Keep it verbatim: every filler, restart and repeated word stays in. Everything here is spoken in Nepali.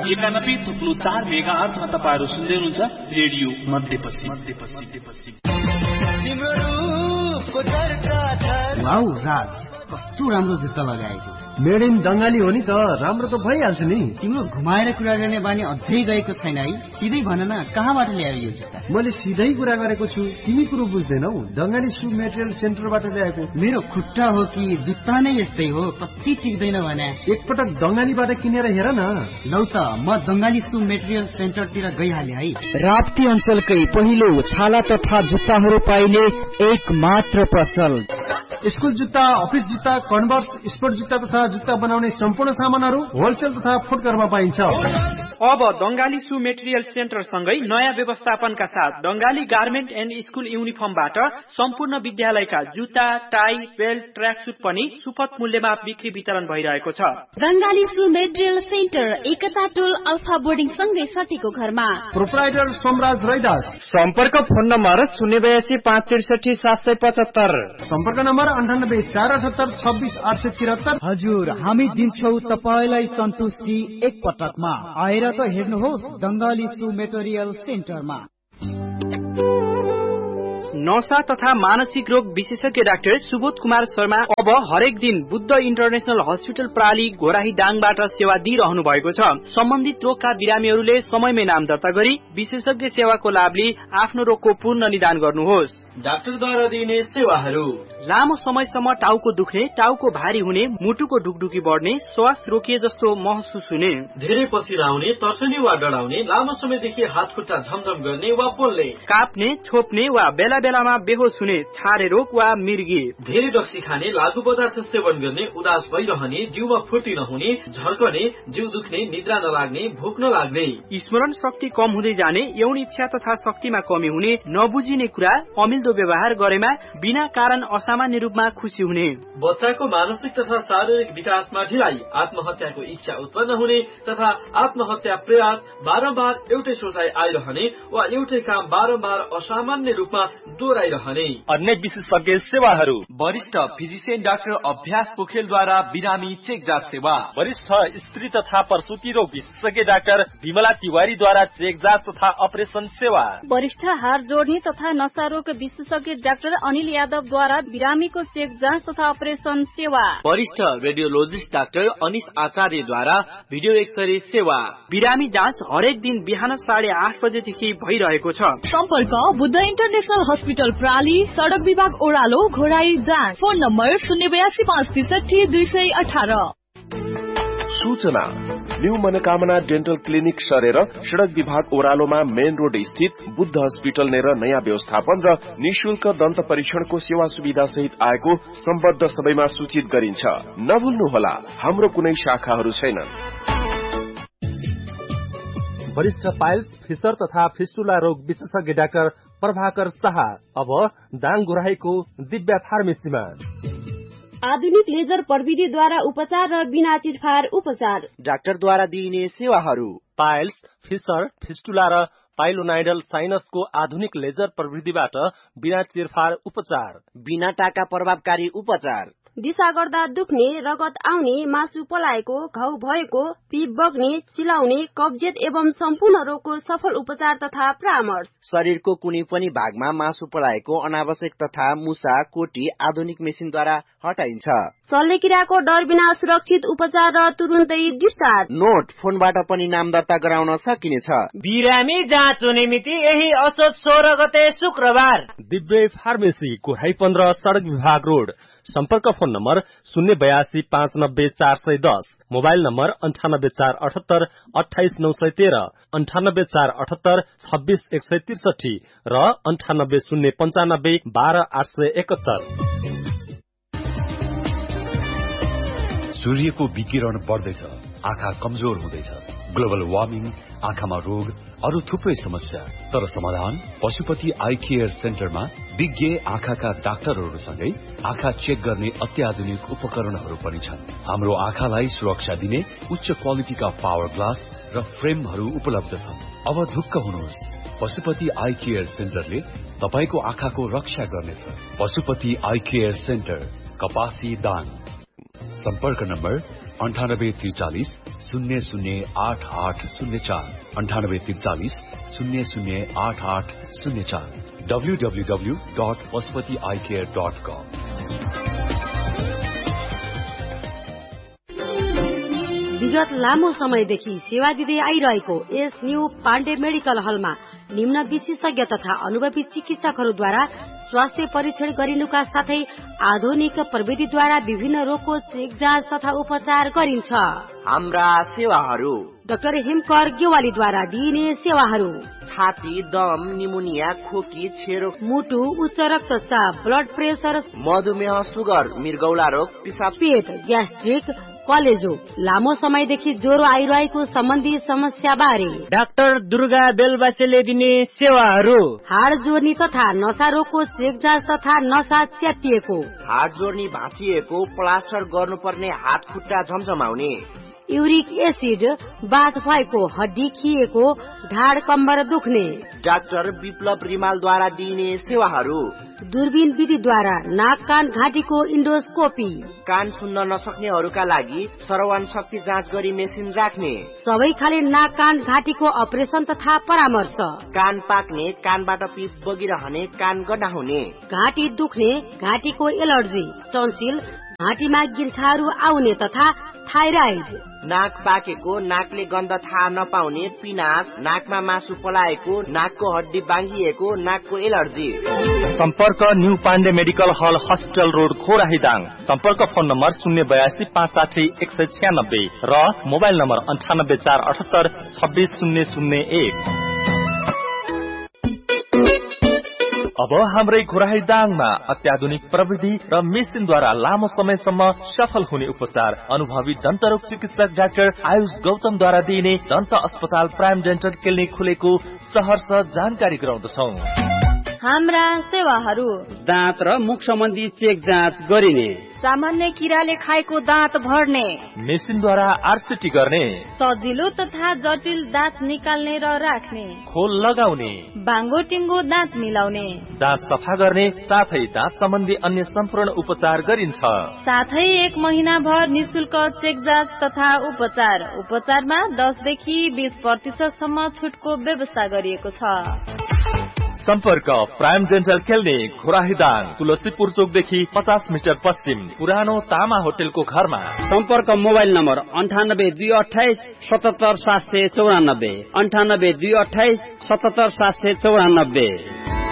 एकानब्बे थुप्लो चार मेगा हर्जमा तपाईँहरू सुन्दै हुनुहुन्छ रेडियो मध्यपश्चिम मध्यपश्चिम। वाउ राज, कस्तो राम्रो जुत्ता लगाएको। मेड इन बंगाली हो नि त, राम्रो त भइहाल्छ नि। तिम्रो घुमाएर कुरा गर्ने बानी अझै गएको छैन है। सिधै भन न, कहाँबाट ल्यायो यो जुत्ता? मैले सिधै कुरा गरेको छु, तिमी कुरो बुझ्दैनौ। बंगाली सु मेटेरियल सेन्टरबाट ल्याएको। मेरो खुट्टा हो कि जुत्ता नै यस्तै हो, कति टिक्दैन भने। एकपटक बंगालीबाट किनेर हेर न। लौ त, म बंगाली सु मेटेरियल सेन्टरतिर गइहाले है। राप्ती अञ्चलकै पहिलो छाला तथा जुत्ताहरू पाइने एक मात्र पसल। स्कुल जुत्ता, अफिस जुत्ता, कन्भर्स, स्पोर्ट जुत्ता तथा जुत्ता बनाउने सम्पूर्ण सामानहरू होलसेल तथा फुटकरमा पाइन्छ। अब बंगाली सु मेटेरियल सेन्टर सँगै नयाँ व्यवस्थापनका साथ बंगाली गार्मेन्ट एन्ड स्कुल युनिफर्मबाट सम्पूर्ण विद्यालयका जुत्ता, टाई, बेल्ट, ट्र्याक सुट पनि सुपथ मूल्यमा बिक्री वितरण भइरहेको छ। बंगाली सु मेटेरियल सेन्टर एकता टोल अल्फा बोर्डिङ सँगै सटीको घरमा। प्रोप्राइटर सोमराज रैदास। सम्पर्क फोन नम्बर शून्य बयासी पाँच त्रिसठी सात सय पचहत्तर। सम्पर्क नम्बर अन्ठानब्बे चार अठहत्तर छब्बिस आठ सय त्रिहत्तर। हजुर, हामी दिन्छौ तपाईलाई सन्तुष्टि एक पटकमा। आएर त हेर्नुहोस् बंगाली सु मेटेरियल सेन्टरमा। नशा तथा मानसिक रोग विशेषज्ञ डाक्टर सुबोध कुमार शर्मा अब हरेक दिन बुद्ध इन्टरनेशनल हस्पिटल प्राली घोराही दाङबाट सेवा दिइरहनु भएको छ। सम्बन्धित रोगका बिरामीहरूले समयमै नाम दर्ता गरी विशेषज्ञ सेवाको लाभ लिई आफ्नो रोगको पूर्ण निदान गर्नुहोस्। डाक्टरद्वारा दिइने सेवाहरू: लामो समयसम्म टाउको दुख्ने, टाउको भारी हुने, मुटुको ढुकढुकी बढ्ने, श्वास रोकिए जस्तो महसुस हुने, धेरै पसिरा आउने, तर्सने वा डराउने, लामो समयदेखि हात खुट्टा झमझम गर्ने वा पोल्ने, काप्ने, छोप्ने वा बेला बेलामा बेहोस हुने, छारे रोग वा मिर्गी, धेरै रक्सी खाने, लागु पदार्थ सेवन गर्ने, उदास भइरहने, जिउमा फुर्ती नहुने, झर्कने, जिउ दुख्ने, निद्रा नलाग्ने, भोक नलाग्ने, स्मरण शक्ति कम हुँदै जाने, यौन इच्छा तथा शक्तिमा कमी हुने, नबुझिने कुरा, अमिल्दो व्यवहार गरेमा बिना कारण सामान्य रूपमा खुसी हुने, बच्चाको मानसिक तथा शारीरिक विकासमा ढिलाइ, आत्महत्याको इच्छा उत्पन्न हुने तथा आत्महत्या प्रयास बारम्बार एउटै सोचाइ आइरहने वा एउटै काम बारम्बार असामान्य रूपमा दोहोऱ्याइरहने। अन्य विशेषज्ञ सेवाहरू: वरिष्ठ फिजिशियन डाक्टर अभ्यास पोखेलद्वारा बिरामी चेक जाँच सेवा, वरिष्ठ स्त्री तथा प्रसुति रोग विशेषज्ञ डाक्टर विमला तिवारीद्वारा चेक जाँच तथा अपरेसन सेवा, वरिष्ठ हार जोड्ने तथा नशा रोग विशेषज्ञ डाक्टर अनिल यादवद्वारा बिरामीको चेक जाँच तथा अपरेसन सेवा, वरिष्ठ रेडियोलोजिस्ट डाक्टर अनिश आचार्यद्वारा भिडियो एक्सरे सेवा। बिरामी जाँच हरेक दिन बिहान साढे आठ बजेदेखि भइरहेको छ। सम्पर्क बुद्ध इन्टरनेशनल हस्पिटल प्राली, सड़क विभाग ओह्रालो, घोराई दाङ। फोन नम्बर शून्य बयासी पाँच त्रिसठी दुई सय अठार। सूचना: न्यू मनोकामना डेन्टल क्लिनिक सरेर सड़क विभाग ओह्रालोमा मेन रोड स्थित बुद्ध हस्पिटल नेर नयाँ व्यवस्थापन र निशुल्क दन्त परीक्षणको सेवा सुविधा सहित आएको सम्बद्ध सबैमा सूचित गरिन्छ। नभुल्नुहोला, हाम्रो कुनै शाखाहरू छैनन्। वरिष्ठ पाइल्स, फिसर तथा फिस्टुला रोग विशेषज्ञ डाक्टर प्रभाकर शाह अब दाङ घोराहीको दिव्या फार्मेसीमा। आधुनिक लेजर प्रविधिद्वारा उपचार र बिना चिरफार उपचार, डाक्टरद्वारा दिइने सेवाहरू: पाइल्स, फिसर, फिस्टुला र पाइलोनाइडल साइनसको आधुनिक लेजर प्रविधिबाट बिना चिरफार उपचार, बिना टाका प्रभावकारी उपचार, दिशा गर्दा दुख्ने, रगत आउने, मासु पलाएको, घाउ भएको, पिप बग्ने, चिलाउने, कब्जियत एवं सम्पूर्ण रोगको सफल उपचार तथा परामर्श, शरीरको कुनै पनि भागमा मासु पलाएको, अनावश्यक तथा मुसा, कोटी आधुनिक मेसिनद्वारा हटाइन्छ, शल्यक्रियाको डर बिना सुरक्षित उपचार र तुरुन्तै डिस्चार्ज। नोट: फोनबाट पनि नाम दर्ता गराउन सकिनेछ। बिरामी जाँच हुने मिति यही असोज सोह्र गते शुक्रबार। दिव्य फार्मेसी घोराही पन्ध्र, सड़क विभाग रोड। सम्पर्क फोन नम्बर शून्य बयासी पाँच नब्बे चार सय दस, मोबाइल नम्बर अन्ठानब्बे चार अठहत्तर अठाइस नौ सय तेह्र, अन्ठानब्बे चार अठहत्तर छब्बिस एक सय त्रिसठी र अन्ठानब्बे शून्य पञ्चानब्बे बाह्र आठ सय एकहत्तर। सूर्यको विकिरण बढ्दैछ, आँखा कमजोर हुँदैछ, ग्लोबल वार्मिङ, आँखामा रोग, अरू थुप्रै समस्या। तर समाधान पशुपति आई केयर सेन्टरमा विज्ञ आँखाका डाक्टरहरूसँगै आँखा चेक गर्ने अत्याधुनिक उपकरणहरू पनि छन्। हाम्रो आँखालाई सुरक्षा दिने उच्च क्वालिटीका पावर ग्लास र फ्रेमहरू उपलब्ध छन्। अब ढुक्क हुनुहोस्, पशुपति आई केयर सेन्टरले तपाईको आँखाको रक्षा गर्नेछ। पशुपति आई केयर सेन्टर, कपासी दाङ। सम्पर्क नम्बर अन्ठानब्बे त्रिचालिस शून्य शून्य आठ आठ शून्य चार अन्ठानब्बे त्रिचालिस शून्य शून्य आठ आठ शून्य चार W W W dot Pashupati I care dot कम। विगत लामो समयदेखि सेवा दिँदै आइरहेको यस न्यू पाण्डे मेडिकल हलमा निम्न विशेषज्ञ तथा अनुभवी चिकित्सकहरूद्वारा स्वास्थ्य परीक्षण गरिनुका साथै आधुनिक प्रविधिद्वारा विभिन्न रोगको चेक जाँच तथा उपचार गरिन्छ। हाम्रा सेवाहरू डाक्टर हेमकर गेवालीद्वारा दिइने सेवाहरू छाती, दम, निमोनिया, खोकी, छेरो, मुटु, उच्च रक्तचाप, ब्लड प्रेसर, मधुमेह, सुगर, मृगौला रोग, पिसाब, पेट, ग्यास्ट्रिक, कलेजो, लामो समयदेखि ज्वरो आइरहेको सम्बन्धी समस्या बारे डाक्टर दुर्गा बेलबासेले दिने सेवाहरू हाड जोर्नी तथा नसा रोगको चेक जाँच तथा नसा च्यातिएको, हाड जोर्नी भाँचिएको, प्लास्टर गर्नुपर्ने हात खुट्टा झमझमाउने, युरिक एसिड बाथ भएको, हड्डी खिएको, ढाड कम्बर दुख्ने, डाक्टर विप्लव रिमालद्वारा दिइने सेवाहरू दूरबीन विधिद्वारा नाक कान घाँटीको इन्डोस्कोपी, कान सुन्न नसक्नेहरूका लागि श्रवण शक्ति जाँच गरी मेसिन राख्ने, सबै खाले नाक कान घाँटीको अपरेसन तथा परामर्श, कान पाक्ने, कानबाट पिप बगिरहने, कान गडाउने, घाँटी दुख्ने, घाँटीको एलर्जी, टन्सिल, घाँटीमा गिर्खाहरू आउने तथा थाइराइड, नाक पाकेको, नाकले गन्ध थाहा नपाउने, पिनास, नाकमा मासु पलाएको, नाकको हड्डी बाङ्गिएको, नाकको एलर्जी। सम्पर्क न्यू पाण्डे मेडिकल हल, हस्पिटल रोड, खोराहीदाङ। सम्पर्क फोन नम्बर शून्य बयासी पाँच साठी एक सय छ्यानब्बे र मोबाइल नम्बर अन्ठानब्बे चार अठहत्तर छब्बिस शून्य शून्य एक। अब हाम्रै खोराहीदाङमा अत्याधुनिक प्रविधि र मेसिनद्वारा लामो समयसम्म सफल हुने उपचार अनुभवी दन्तरोग चिकित्सक डाक्टर आयुष गौतमद्वारा दिइने दन्त अस्पताल प्राइम डेन्टल क्लिनिक खुलेको सहर्ष जानकारी गराउँदछौ। हाम्रा सेवाहरू दाँत र मुख सम्बन्धी चेक जाँच गरिने, सामान्य किराले खाएको दाँत भर्ने, मेसिनद्वारा आरसिटी गर्ने, सजिलो तथा जटिल दाँत निकाल्ने र राख्ने, खोल लगाउने, बाङ्गो टिङ्गो दाँत मिलाउने, दाँत सफा गर्ने साथै दाँत सम्बन्धी अन्य सम्पूर्ण उपचार गरिन्छ। साथै एक महिना भर निशुल्क चेक जाँच तथा उपचार। उपचारमा दसदेखि बीस प्रतिशतसम्म छुटको व्यवस्था गरिएको छ। सम्पर्क प्राइम डेन्टल क्लिनिक खोराहीदाङ, तुलसीपुर चोकदेखि पचास मिटर पश्चिम, पुरानो तामा होटेलको घरमा। सम्पर्क मोबाइल नम्बर अन्ठानब्बे दुई अठाइस सतहत्तर सात सय चौरानब्बे अन्ठानब्बे दुई अठाइस सतहत्तर सात सय चौरानब्बे।